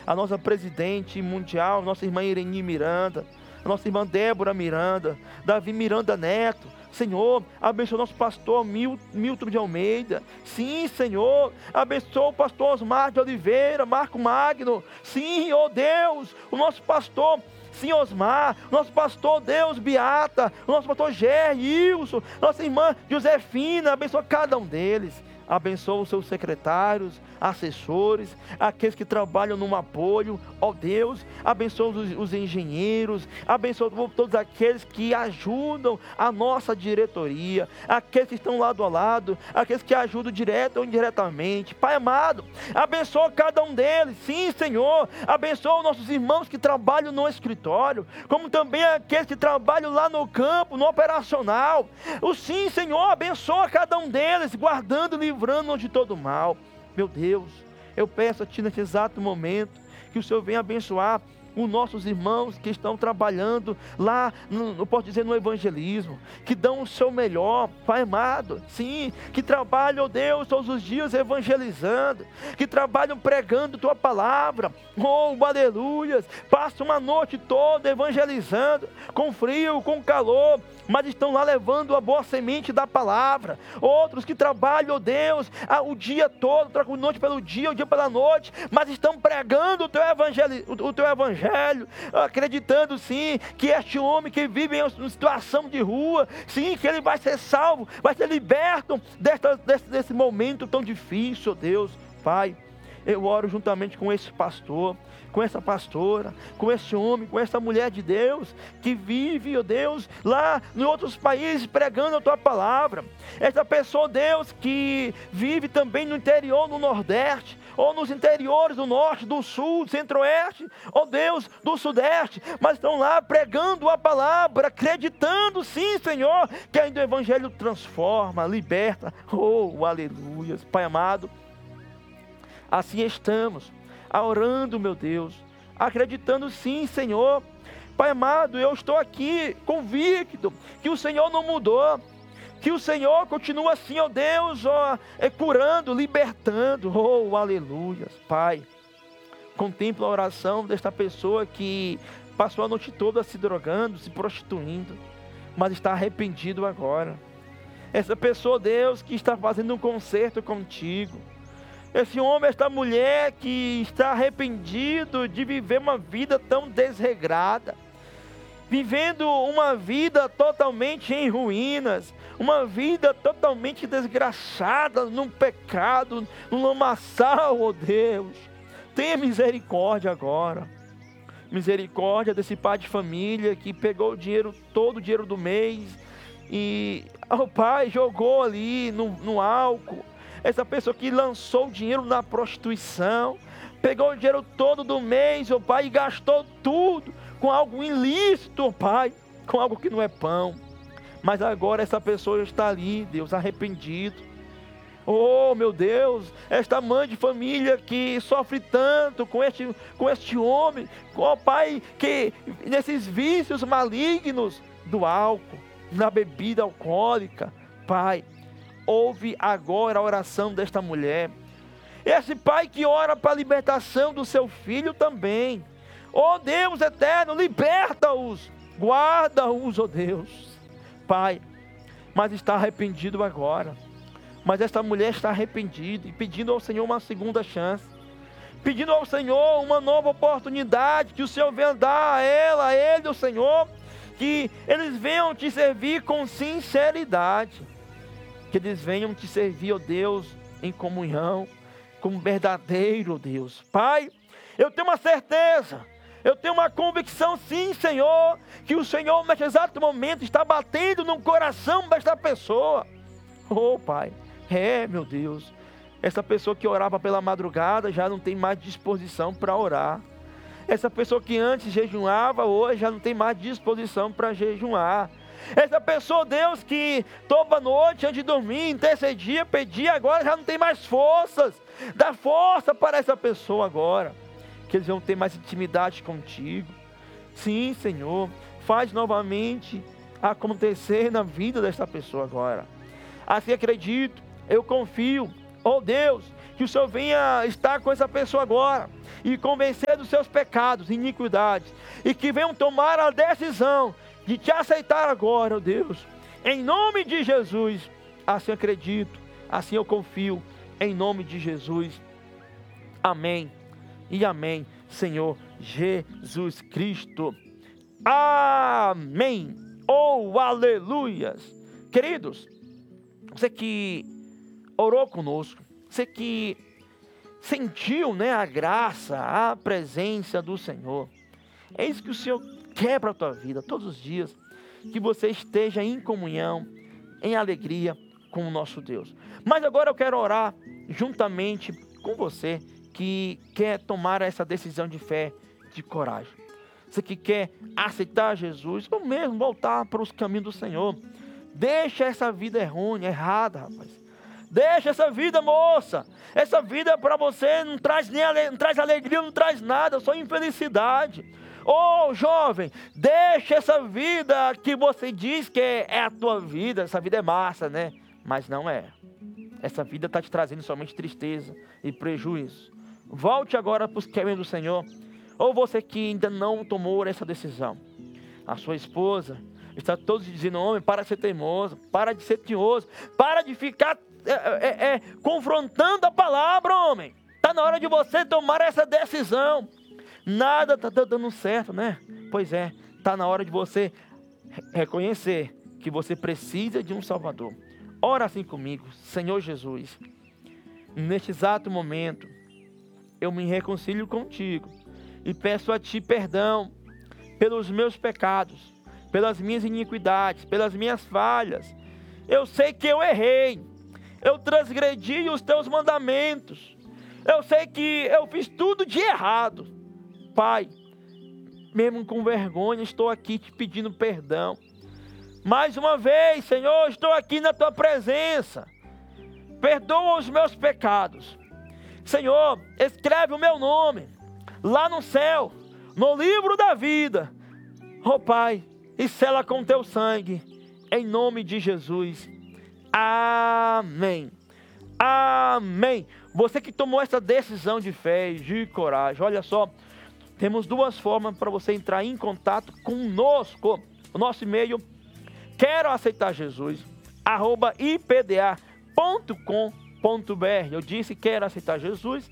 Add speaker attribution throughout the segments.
Speaker 1: a nossa presidente mundial, nossa irmã Irene Miranda, a nossa irmã Débora Miranda, Davi Miranda Neto. Senhor, abençoa o nosso pastor Milton de Almeida. Sim, Senhor, abençoa o pastor Osmar de Oliveira, Marco Magno. Sim, ó Deus, o nosso pastor, sim, Osmar, nosso pastor Deus Beata, o nosso pastor Ger, Ilson, nossa irmã Josefina, abençoa cada um deles. Abençoa os seus secretários, assessores, aqueles que trabalham no apoio, ó Deus, abençoa os engenheiros, abençoa todos aqueles que ajudam a nossa diretoria, aqueles que estão lado a lado, aqueles que ajudam direto ou indiretamente. Pai amado, abençoa cada um deles, sim, Senhor, abençoa os nossos irmãos que trabalham no escritório, como também aqueles que trabalham lá no campo, no operacional. Sim, Senhor, abençoa cada um deles, guardando, livrando-nos de todo mal. Meu Deus, eu peço a Ti nesse exato momento que o Senhor venha abençoar os nossos irmãos que estão trabalhando lá, eu posso dizer, no evangelismo, que dão o seu melhor, Pai amado, sim, que trabalham, ó Deus, todos os dias evangelizando, que trabalham pregando Tua palavra, oh, aleluias, passam uma noite toda evangelizando, com frio, com calor, mas estão lá levando a boa semente da palavra. Outros que trabalham, ó Deus, o dia todo, trocam noite pelo dia, o dia pela noite, mas estão pregando o Teu evangelho, acreditando sim, que este homem que vive em situação de rua, sim, que ele vai ser salvo, vai ser liberto desse momento tão difícil, ó Deus. Pai, eu oro juntamente com esse pastor, com essa pastora, com esse homem, com essa mulher de Deus, que vive, ó Deus, lá em outros países pregando a Tua palavra. Essa pessoa, Deus, que vive também no interior, no Nordeste, ou nos interiores do Norte, do Sul, do Centro-Oeste, ó Deus, do Sudeste, mas estão lá pregando a palavra, acreditando sim, Senhor, que ainda o Evangelho transforma, liberta, oh, aleluias. Pai amado, assim estamos, orando, meu Deus, acreditando sim, Senhor. Pai amado, eu estou aqui convicto que o Senhor não mudou, que o Senhor continua assim, ó Deus, curando, libertando, oh, aleluias. Pai, contempla a oração desta pessoa que passou a noite toda se drogando, se prostituindo, mas está arrependido agora. Essa pessoa, Deus, que está fazendo um concerto contigo. Esse homem, esta mulher que está arrependido de viver uma vida tão desregrada, vivendo uma vida totalmente em ruínas, uma vida totalmente desgraçada, num pecado, num lamaçal, ó Deus. Tenha misericórdia agora. Misericórdia desse pai de família que pegou o dinheiro, todo o dinheiro do mês e o pai jogou ali no álcool. Essa pessoa que lançou o dinheiro na prostituição, pegou o dinheiro todo do mês, ó Pai, e gastou tudo com algo ilícito, ó Pai, com algo que não é pão. Mas agora essa pessoa está ali, Deus, arrependido. Oh, meu Deus, esta mãe de família que sofre tanto com este homem, ó Pai, que nesses vícios malignos do álcool, na bebida alcoólica, Pai, ouve agora a oração desta mulher. Esse pai que ora para a libertação do seu filho também. Oh Deus eterno, liberta-os, guarda-os, oh Deus. Pai, mas está arrependido agora. Mas esta mulher está arrependida e pedindo ao Senhor uma segunda chance. Pedindo ao Senhor uma nova oportunidade, que o Senhor venha dar a ela, a ele, o Senhor, que eles venham te servir com sinceridade. Que eles venham te servir, ó Deus, em comunhão, como verdadeiro, ó Deus. Pai, eu tenho uma certeza, eu tenho uma convicção, sim, Senhor, que o Senhor, neste exato momento, está batendo no coração desta pessoa. Oh, Pai, meu Deus, essa pessoa que orava pela madrugada já não tem mais disposição para orar. Essa pessoa que antes jejuava, hoje já não tem mais disposição para jejuar. Essa pessoa, Deus, que toda noite antes de dormir, intercedia, pedia, agora já não tem mais forças. Dá força para essa pessoa agora, que eles vão ter mais intimidade contigo. Sim, Senhor, faz novamente acontecer na vida desta pessoa agora. Assim acredito, eu confio, oh Deus, que o Senhor venha estar com essa pessoa agora e convencer dos seus pecados, iniquidades, e que venham tomar a decisão de te aceitar agora, ó Deus, em nome de Jesus. Assim eu acredito, assim eu confio, em nome de Jesus. Amém e amém, Senhor Jesus Cristo. Amém. Oh, aleluias. Queridos, você que orou conosco, você que sentiu, né, a graça, a presença do Senhor, é isso que o Senhor quer para a tua vida todos os dias, que você esteja em comunhão, em alegria com o nosso Deus. Mas agora eu quero orar juntamente com você que quer tomar essa decisão de fé, de coragem. Você que quer aceitar Jesus, ou mesmo voltar para os caminhos do Senhor. Deixa essa vida errônea, errada, rapaz. Deixa essa vida, moça. Essa vida para você não traz alegria, não traz nada, só infelicidade. Oh, jovem, deixa essa vida que você diz que é a tua vida. Essa vida é massa, né? Mas não é. Essa vida está te trazendo somente tristeza e prejuízo. Volte agora para os caminhos do Senhor. Ou você que ainda não tomou essa decisão. A sua esposa está todos dizendo: homem, para de ser teimoso, para de ser tinhoso, para de ficar confrontando a palavra, homem. Está na hora de você tomar essa decisão. Nada está dando certo, né? Pois é, está na hora de você reconhecer que você precisa de um Salvador. Ora assim comigo: Senhor Jesus, neste exato momento, eu me reconcilio contigo e peço a Ti perdão pelos meus pecados, pelas minhas iniquidades, pelas minhas falhas. Eu sei que eu errei, eu transgredi os Teus mandamentos, eu sei que eu fiz tudo de errado. Pai, mesmo com vergonha, estou aqui te pedindo perdão. Mais uma vez, Senhor, estou aqui na Tua presença. Perdoa os meus pecados. Senhor, escreve o meu nome lá no céu, no livro da vida. Oh Pai, e sela com Teu sangue, em nome de Jesus. Amém. Amém. Você que tomou essa decisão de fé e de coragem, olha só, temos duas formas para você entrar em contato conosco. O nosso e-mail: quero aceitar Jesus, @ipda.com.br. Eu disse quero aceitar Jesus,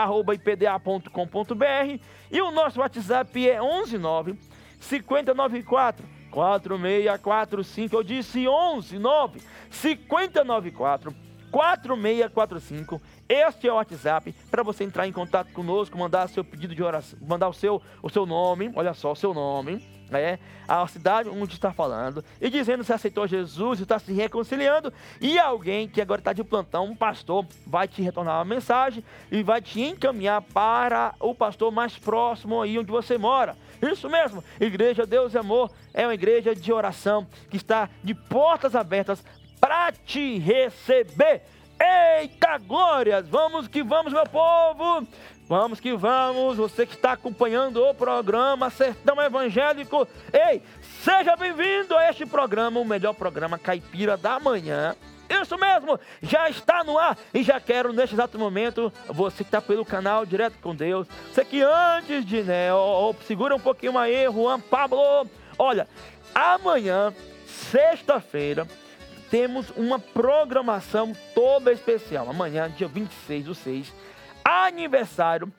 Speaker 1: @ipda.com.br. E o nosso WhatsApp é 119 5094 4645. Eu disse 119 5094 4645. Este é o WhatsApp para você entrar em contato conosco, mandar seu pedido de oração, mandar o seu nome, olha só, o seu nome, a cidade onde está falando, e dizendo se aceitou Jesus, está se reconciliando, e alguém que agora está de plantão, um pastor, vai te retornar uma mensagem e vai te encaminhar para o pastor mais próximo aí onde você mora. Isso mesmo, Igreja Deus e Amor é uma igreja de oração que está de portas abertas para te receber. Eita glórias, vamos que vamos, meu povo, vamos que vamos. Você que está acompanhando o programa Sertão Evangélico, ei, seja bem-vindo a este programa, o melhor programa caipira da manhã. Isso mesmo, já está no ar. E já quero neste exato momento, você que está pelo canal Direto com Deus, você que antes de, segura um pouquinho aí, Juan Pablo, olha, amanhã, sexta-feira, temos uma programação toda especial. Amanhã, dia 26/6, aniversário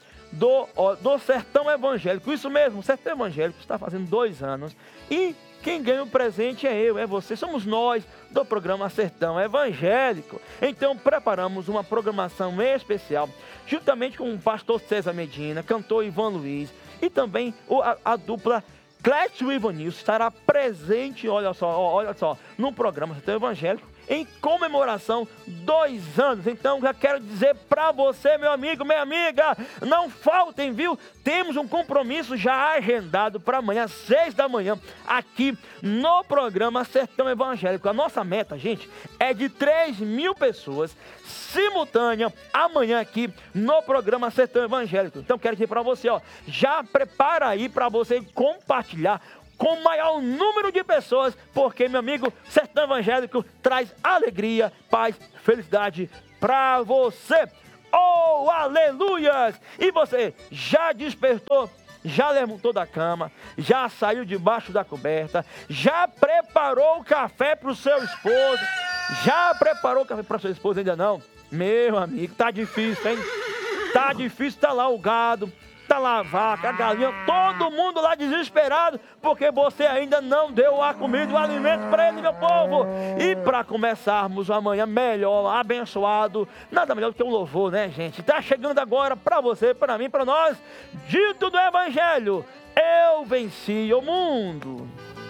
Speaker 1: do Sertão Evangélico. Isso mesmo, o Sertão Evangélico está fazendo 2 anos. E quem ganha o presente é eu, é você. Somos nós do programa Sertão Evangélico. Então preparamos uma programação especial, juntamente com o pastor César Medina, cantor Ivan Luiz, e também a dupla Clécio Ivanilson estará presente, olha só, no programa Sertão Evangélico, em comemoração 2 anos. Então já quero dizer para você, meu amigo, minha amiga, não faltem, viu? Temos um compromisso já agendado para amanhã, 6 da manhã, aqui no programa Sertão Evangélico. A nossa meta, gente, é de 3.000 pessoas simultânea amanhã aqui no programa Sertão Evangélico. Então quero dizer para você, já prepara aí para você compartilhar com o maior número de pessoas, porque, meu amigo, Sertão Evangélico traz alegria, paz, felicidade para você. Oh, aleluias! E você já despertou? Já levantou da cama? Já saiu debaixo da coberta? Já preparou o café para o seu esposo? Já preparou o café para a sua esposa? Ainda não? Meu amigo, tá difícil, hein? Tá difícil, tá lá o gado, tá lá a vaca, a galinha, todo mundo lá desesperado, porque você ainda não deu a comida, o alimento para ele, meu povo. E para começarmos amanhã melhor, abençoado, nada melhor do que um louvor, né, gente? Tá chegando agora para você, para mim, para nós, dito do Evangelho: eu venci o mundo.